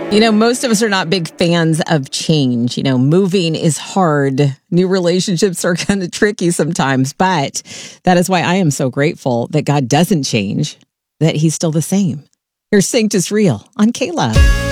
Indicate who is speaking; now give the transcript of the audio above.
Speaker 1: Most of us are not big fans of change. Moving is hard. New relationships are kind of tricky sometimes, but that is why I am so grateful that God doesn't change, that he's still the same. Here's Sanctus Real on K-Love.